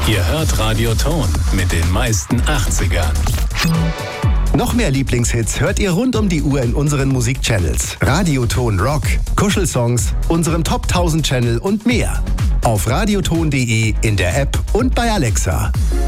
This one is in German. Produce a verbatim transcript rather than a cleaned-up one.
Ihr hört Radio Ton mit den meisten achtzigern. Noch mehr Lieblingshits hört ihr rund um die Uhr in unseren Musikchannels. Radioton Rock, Kuschelsongs, unserem Top tausend Channel und mehr. Auf radioton punkt de, in der App und bei Alexa.